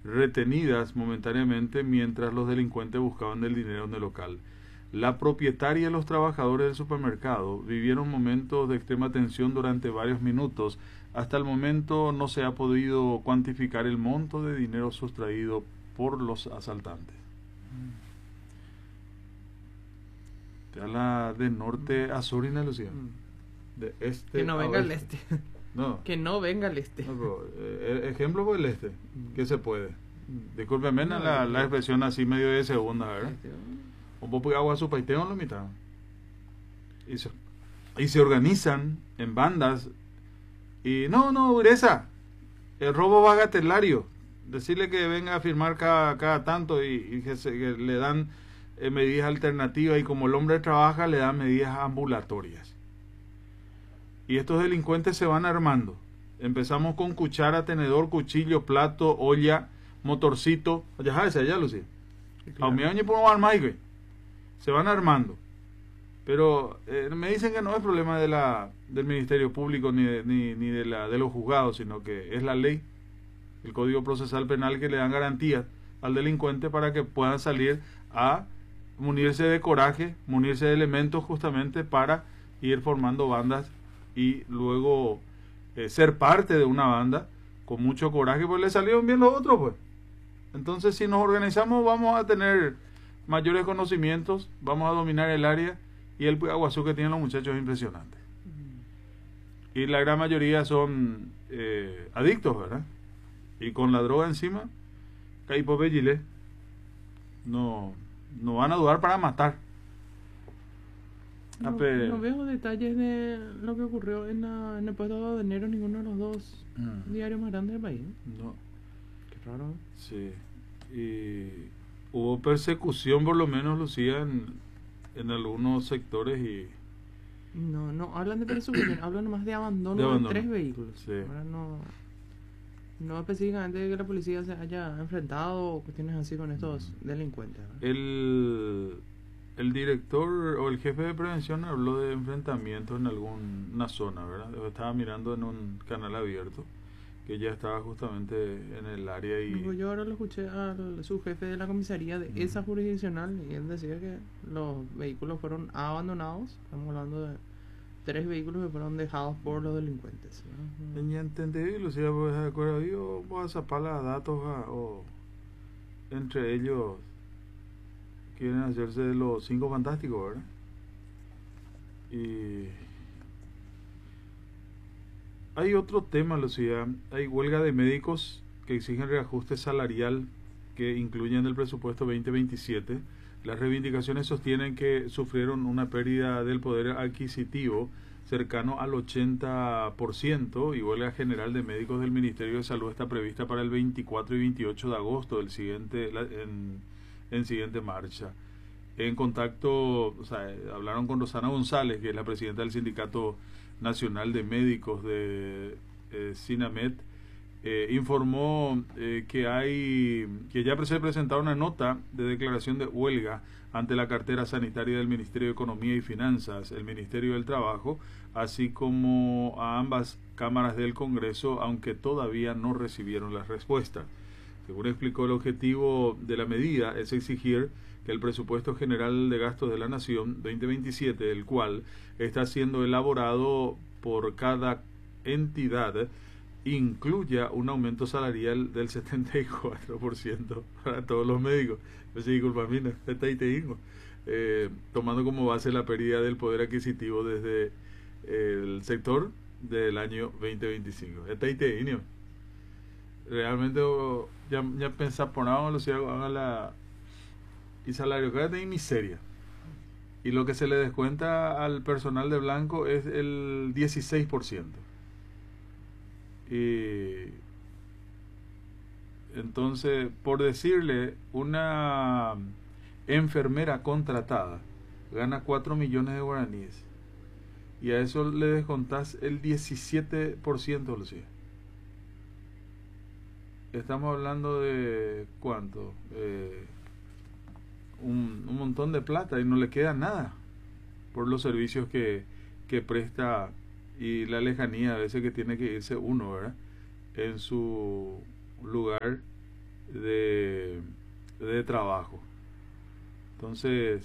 retenidas momentáneamente mientras los delincuentes buscaban el dinero en el local. La propietaria y los trabajadores del supermercado vivieron momentos de extrema tensión durante varios minutos. Hasta el momento no se ha podido cuantificar el monto de dinero sustraído por los asaltantes. Te habla de norte a sur, Ina Lucía. De este Que no a venga el oeste. este. No. Que no venga el este. No, pero, ejemplo por el este, que se puede. Discúlpeme No, la expresión así medio de segunda, ¿verdad? Un poco de agua su paiteo en la mitad. Y se organizan en bandas. Y no, esa, el robo bagatelario. Decirle que venga a firmar cada tanto y que le dan medidas alternativas. Y como el hombre trabaja, le dan medidas ambulatorias. Y estos delincuentes se van armando. Empezamos con cuchara, tenedor, cuchillo, plato, olla, motorcito. Ya sabes, ya Lucía. Se van armando. Pero me dicen que no es problema del Ministerio Público ni de los juzgados, sino que es la ley, el Código Procesal Penal, que le dan garantías al delincuente para que puedan salir a munirse de coraje, munirse de elementos justamente para ir formando bandas y luego ser parte de una banda con mucho coraje, pues le salieron bien los otros, pues. Entonces, si nos organizamos, vamos a tener mayores conocimientos, vamos a dominar el área, y el aguazú que tienen los muchachos es impresionante. Y la gran mayoría son adictos, ¿verdad? Y con la droga encima, no van a dudar para matar. No veo detalles de lo que ocurrió en el puesto de enero, ninguno de los dos diarios más grandes del país. No. Qué raro. Sí. Y hubo persecución, por lo menos, Lucía, en algunos sectores y... No hablan de persecución, hablan nomás de abandono de 3 vehículos. Sí. Ahora no específicamente de que la policía se haya enfrentado o cuestiones así con estos delincuentes, ¿verdad? El director o el jefe de prevención habló de enfrentamientos en alguna zona, ¿verdad? Estaba mirando en un canal abierto que ya estaba justamente en el área y... Yo ahora lo escuché al subjefe de la comisaría de esa jurisdiccional y él decía que los vehículos fueron abandonados. Estamos hablando de 3 vehículos que fueron dejados por los delincuentes, ¿no? Ya entendí, Lucía, pues de acuerdo, yo voy a zapar los datos o entre ellos quieren hacerse de los 5 fantásticos, ¿verdad? Y hay otro tema, Lucía. Hay huelga de médicos que exigen reajuste salarial que incluyen el presupuesto 2027. Las reivindicaciones sostienen que sufrieron una pérdida del poder adquisitivo cercano al 80% y huelga general de médicos del Ministerio de Salud está prevista para el 24 y 28 de agosto del en siguiente marcha. En contacto, hablaron con Rosana González, que es la presidenta del Sindicato Nacional de Médicos de SINAMED, informó que ya se presentaron una nota de declaración de huelga ante la cartera sanitaria del Ministerio de Economía y Finanzas, el Ministerio del Trabajo, así como a ambas cámaras del Congreso, aunque todavía no recibieron las respuestas. Según explicó, el objetivo de la medida es exigir que el presupuesto general de gastos de la Nación 2027, el cual está siendo elaborado por cada entidad, incluya un aumento salarial del 74% para todos los médicos. Tomando como base la pérdida del poder adquisitivo desde el sector del año 2025. Realmente ya pensar por nada, Lucía, hagan la y salario que de miseria. Y lo que se le descuenta al personal de blanco es el 16%. Y entonces, por decirle, una enfermera contratada gana 4 millones de guaraníes y a eso le descontás el 17%, Lucía. Estamos hablando de ¿cuánto? Un montón de plata y no le queda nada por los servicios que presta y la lejanía a veces que tiene que irse uno, ¿verdad? En su lugar de, de trabajo. Entonces,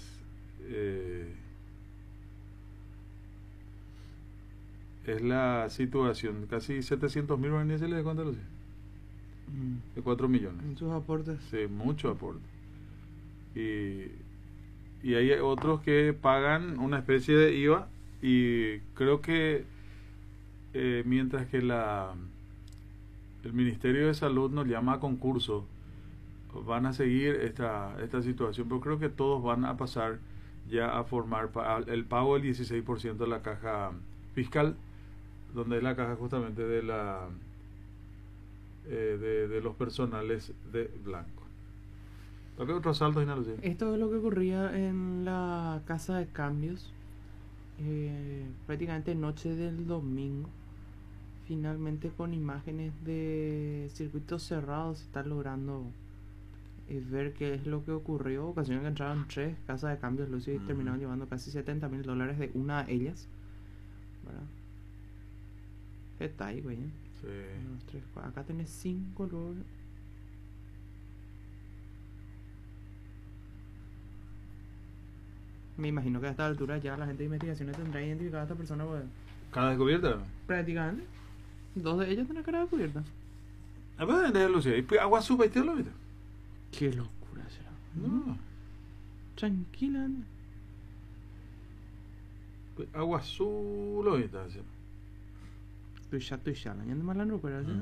es la situación. Casi 700.000 guaraníes se les descuenta, Lucía, de 4 millones. Muchos aportes. Sí, mucho aporte. Y hay otros que pagan una especie de IVA, y creo que mientras que el Ministerio de Salud nos llama a concurso, van a seguir esta situación, pero creo que todos van a pasar ya a formar el pago del 16% de la caja fiscal, donde es la caja justamente de de los personales de blanco. ¿Qué otros saltos, Inalucía? Esto es lo que ocurría en la casa de cambios, prácticamente noche del domingo. Finalmente, con imágenes de circuitos cerrados, se está logrando ver qué es lo que ocurrió. Ocasión que entraron 3 casas de cambios, Lucio, y terminaron llevando casi $70.000 de una de ellas, ¿verdad? Está ahí, güey. Sí. 1, 2, 3, 4. Acá tenés 5 luego. Me imagino que a esta altura ya la gente de investigaciones tendrá identificado a esta persona, pues, ¿Cara descubierta? prácticamente. 2 de ellos tienen cara descubierta. A ver, ¿dónde es, Lucía? ¿Y pues agua suba y te lo viste? Qué locura será. No. Tranquila. Pues agua azul lo viste, ¿sí? Tu ya, la ñanda más la recupera, ¿sí?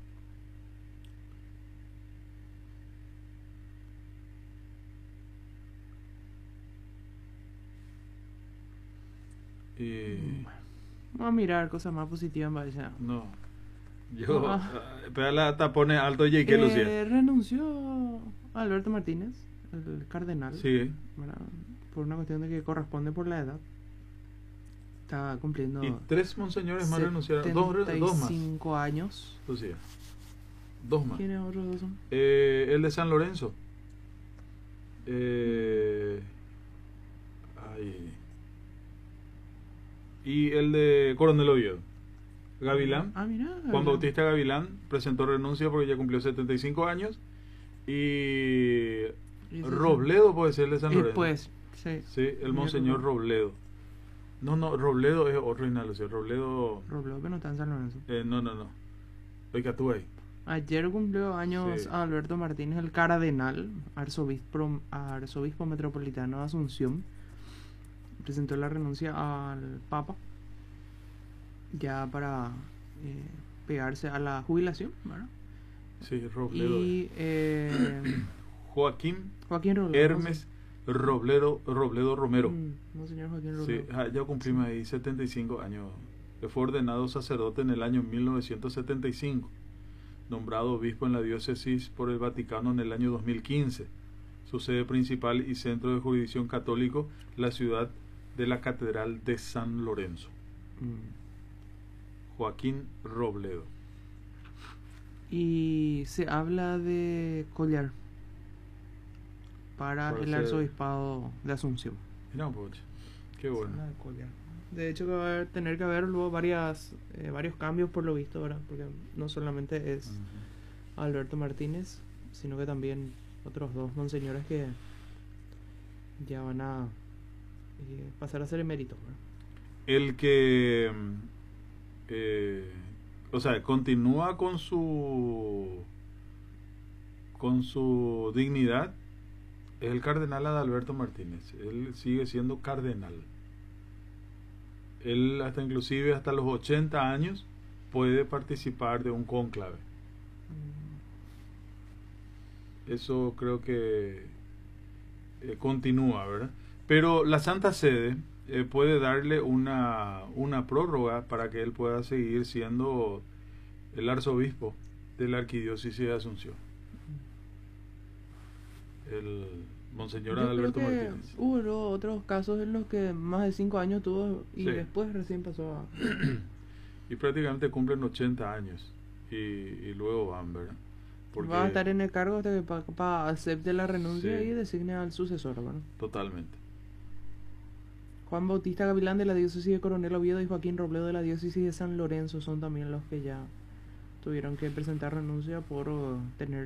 Vamos a mirar cosas más positivas, me parece. No. Yo. Espera, la tapones alto y que Lucía. Renunció Alberto Martínez, el cardenal. Sí. ¿Verdad? Por una cuestión de que corresponde por la edad. Está cumpliendo. Y 3 monseñores más renunciaron. 2 más. 75 años. Lucía. 2 más. ¿Quiénes otros 2 son? El de San Lorenzo. Y el de Coronel Oviedo. Gavilán. Mira. Juan Bautista Gavilán presentó renuncia porque ya cumplió 75 años. Y Robledo puede ser el de San Lorenzo. Pues, sí. Sí, el monseñor Robledo. No, Robledo es otro Inalucía. Robledo que no está en San Lorenzo. No. Oiga, tú ahí. Ayer cumplió años, sí, Alberto Martínez, el cardenal, arzobispo metropolitano de Asunción. Presentó la renuncia al Papa ya para pegarse a la jubilación, ¿verdad? Sí, Robledo. Y Joaquín Robledo, Hermes Robledo Romero. Monseñor Joaquín Robledo. Sí, ya cumplimos ahí 75 años. Fue ordenado sacerdote en el año 1975. Nombrado obispo en la diócesis por el Vaticano en el año 2015. Su sede principal y centro de jurisdicción católico, la ciudad de la Catedral de San Lorenzo. Joaquín Robledo. Y se habla de collar para el arzobispado de Asunción. Mira, poche. Qué bueno. De hecho, que va a tener que haber luego varios cambios por lo visto, ¿verdad? Porque no solamente es Alberto Martínez, sino que también otros 2 monseñores que ya van a pasar a ser eméritos, ¿verdad? El que o sea, continúa con su dignidad es el cardenal Adalberto Martínez. Él sigue siendo cardenal. Él hasta los 80 años puede participar de un cónclave. Eso creo que continúa, ¿verdad? Pero la Santa Sede puede darle una prórroga para que él pueda seguir siendo el arzobispo de la arquidiócesis de Asunción. El monseñor Adalberto Martínez. Hubo otros casos en los que más de 5 años tuvo y sí, después recién pasó a... Y prácticamente cumplen 80 años y luego van, ¿verdad? Porque va a estar en el cargo hasta que Papa acepte la renuncia, sí, y designe al sucesor, ¿verdad? Totalmente. Juan Bautista Gavilán de la diócesis de Coronel Oviedo y Joaquín Robledo de la diócesis de San Lorenzo son también los que ya tuvieron que presentar renuncia por tener